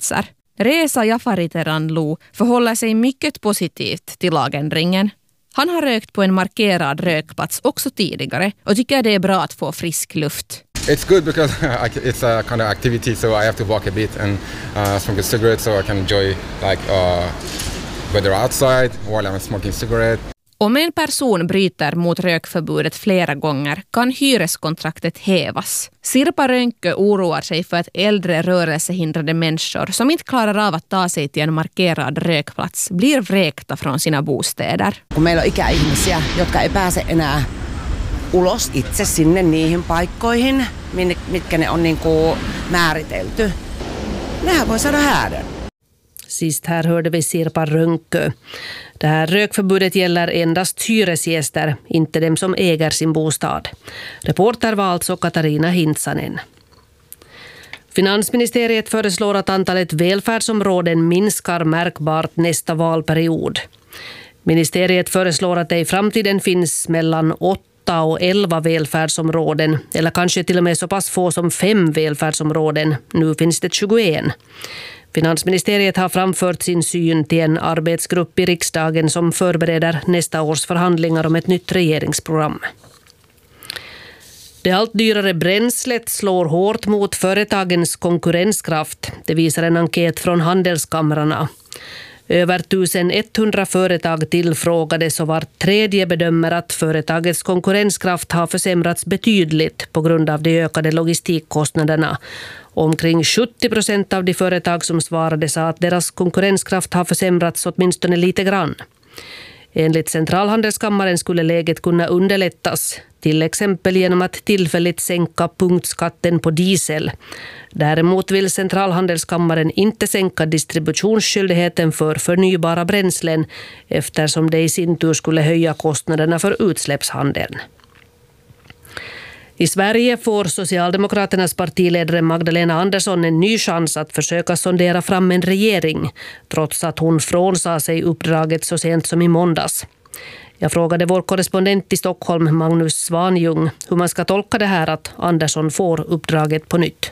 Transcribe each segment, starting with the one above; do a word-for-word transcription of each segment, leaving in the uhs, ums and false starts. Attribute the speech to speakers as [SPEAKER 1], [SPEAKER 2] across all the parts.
[SPEAKER 1] rökplatser. Reza Jafariteranlu förhåller sig mycket positivt till lagändringen. Han har rökt på en markerad rökplats också tidigare och tycker det är bra att få frisk luft.
[SPEAKER 2] It's good because it's a kind of activity, so I have to walk a bit and uh, smoke a cigarette so I can enjoy like uh, weather outside while I'm smoking cigarette.
[SPEAKER 1] Om en person bryter mot rökförbudet flera gånger kan hyreskontraktet hävas. Sirpa Rönkö oroar sig för att äldre rörelsehindrade människor som inte klarar av att ta sig till en markerad rökplats blir vräkta från sina bostäder.
[SPEAKER 3] Kun meillä on ikäihmisiä, jotka ei pääse enää ulos itse sinne niihin paikkoihin, mitkä ne on niin kuin määritelty, nehän voi saada häärden.
[SPEAKER 4] Sist här hörde vi Sirpa Rönkö. Det här rökförbudet gäller endast hyresgäster, inte dem som äger sin bostad. Reporter var alltså Katarina Hintsanen. Finansministeriet föreslår att antalet välfärdsområden minskar märkbart nästa valperiod. Ministeriet föreslår att det i framtiden finns mellan åtta och elva välfärdsområden, eller kanske till och med så pass få som fem välfärdsområden. Nu finns det tjugoett. Finansministeriet har framfört sin syn till en arbetsgrupp i riksdagen som förbereder nästa års förhandlingar om ett nytt regeringsprogram. Det allt dyrare bränslet slår hårt mot företagens konkurrenskraft. Det visar en enkät från handelskamrarna. Över elva företag tillfrågades och var tredje bedömer att företagets konkurrenskraft har försämrats betydligt på grund av de ökade logistikkostnaderna. Omkring sjuttio procent av de företag som svarade sa att deras konkurrenskraft har försämrats åtminstone lite grann. Enligt Centralhandelskammaren skulle läget kunna underlättas, till exempel genom att tillfälligt sänka punktskatten på diesel. Däremot vill Centralhandelskammaren inte sänka distributionsskyldigheten för förnybara bränslen eftersom det i sin tur skulle höja kostnaderna för utsläppshandeln. I Sverige får Socialdemokraternas partiledare Magdalena Andersson en ny chans att försöka sondera fram en regering, trots att hon frånsade sig uppdraget så sent som i måndags. Jag frågade vår korrespondent i Stockholm, Magnus Svanjung, hur man ska tolka det här att Andersson får uppdraget på nytt.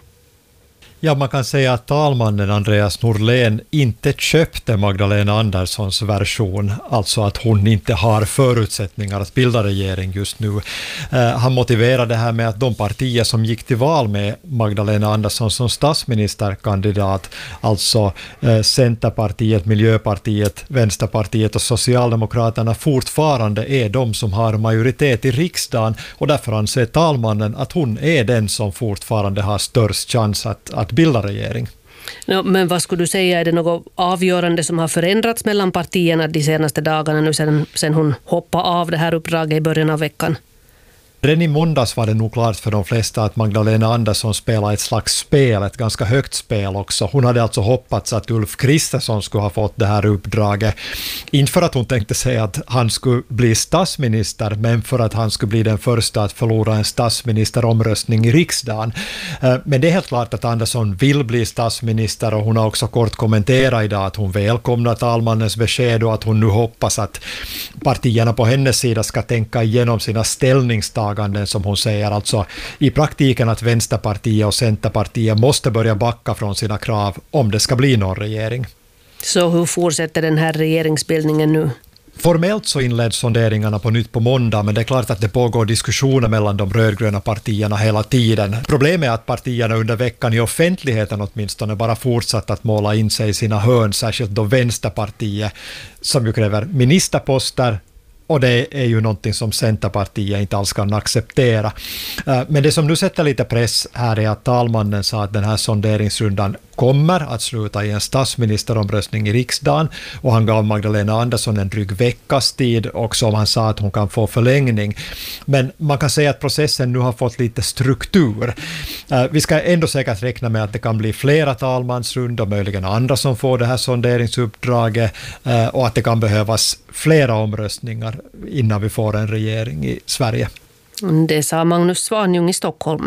[SPEAKER 5] Ja, man kan säga att talmannen Andreas Norlén inte köpte Magdalena Anderssons version, alltså att hon inte har förutsättningar att bilda regering just nu. Eh, han motiverade det här med att de partier som gick till val med Magdalena Andersson som statsministerkandidat, alltså eh, Centerpartiet, Miljöpartiet, Vänsterpartiet och Socialdemokraterna fortfarande är de som har majoritet i riksdagen, och därför anser talmannen att hon är den som fortfarande har störst chans att, att bilda regering.
[SPEAKER 4] No, men vad skulle du säga, är det något avgörande som har förändrats mellan partierna de senaste dagarna nu sen, sen hon hoppade av det här uppdraget i början av veckan?
[SPEAKER 5] Redan i måndags var det nog klart för de flesta att Magdalena Andersson spelade ett slags spel, ett ganska högt spel också. Hon hade alltså hoppats att Ulf Kristersson skulle ha fått det här uppdraget. Inte för att hon tänkte säga att han skulle bli statsminister, men för att han skulle bli den första att förlora en statsministeromröstning i riksdagen. Men det är helt klart att Andersson vill bli statsminister, och hon har också kort kommenterat idag att hon välkomnar talmannens besked och att hon nu hoppas att partierna på hennes sida ska tänka igenom sina ställningstaganden, som hon säger, alltså i praktiken att Vänsterpartiet och Centerpartiet måste börja backa från sina krav om det ska bli någon regering.
[SPEAKER 4] Så hur fortsätter den här regeringsbildningen nu?
[SPEAKER 5] Formellt så inleds sonderingarna på nytt på måndag, men det är klart att det pågår diskussioner mellan de rödgröna partierna hela tiden. Problemet är att partierna under veckan i offentligheten åtminstone bara fortsatt att måla in sig i sina hörn, särskilt då Vänsterpartiet som ju kräver ministerposter. Och det är ju någonting som Centerpartiet inte alls kan acceptera. Men det som nu sätter lite press här är att talmannen sa att den här sonderingsrundan kommer att sluta i en statsministeromröstning i riksdagen, och han gav Magdalena Andersson en dryg veckas tid och som han sa att hon kan få förlängning. Men man kan säga att processen nu har fått lite struktur. Vi ska ändå säkert räkna med att det kan bli flera talmansrundor, möjligen andra som får det här sonderingsuppdraget, och att det kan behövas flera omröstningar innan vi får en regering i Sverige.
[SPEAKER 4] Det sa Magnus Svanjung i Stockholm.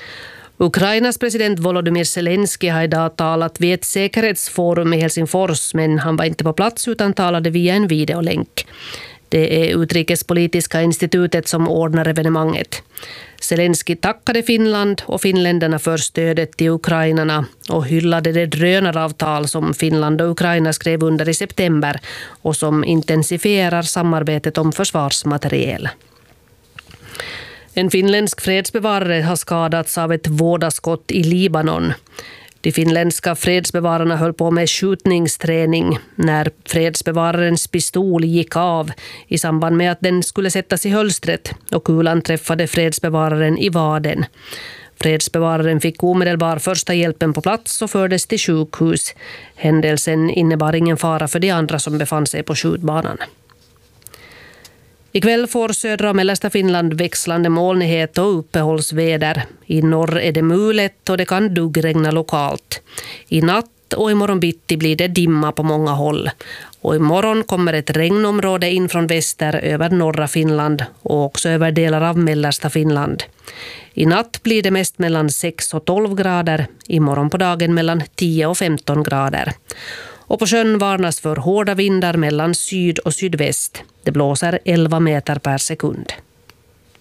[SPEAKER 4] Ukrainas president Volodymyr Zelensky har idag talat vid ett säkerhetsforum i Helsingfors, men han var inte på plats utan talade via en videolänk. Det är Utrikespolitiska institutet som ordnar evenemanget. Zelensky tackade Finland och finländarna för stödet till ukrainarna och hyllade det drönaravtal som Finland och Ukraina skrev under i september och som intensifierar samarbetet om försvarsmateriel. En finländsk fredsbevarare har skadats av ett vådaskott i Libanon. De finländska fredsbevararna höll på med skjutningsträning när fredsbevararens pistol gick av i samband med att den skulle sättas i hölstret och kulan träffade fredsbevararen i vaden. Fredsbevararen fick omedelbar första hjälpen på plats och fördes till sjukhus. Händelsen innebar ingen fara för de andra som befann sig på skjutbanan. Ikväll får södra och mellersta Finland växlande molnighet och uppehållsväder. I norr är det mulet och det kan duggregna lokalt. I natt och i morgon bitti blir det dimma på många håll. Och imorgon kommer ett regnområde in från väster över norra Finland och också över delar av mellersta Finland. I natt blir det mest mellan sex och tolv grader, imorgon på dagen mellan tio och femton grader. Och på sjön varnas för hårda vindar mellan syd och sydväst. Det blåser elva meter per sekund.